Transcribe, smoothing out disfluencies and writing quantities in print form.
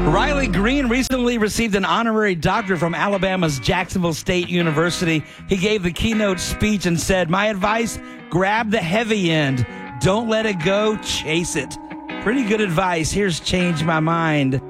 Riley Green recently received an honorary doctorate from Alabama's Jacksonville State University. He gave the keynote speech and said, "My advice, grab the heavy end. Don't let it go, chase it." Pretty good advice. Here's Change My Mind.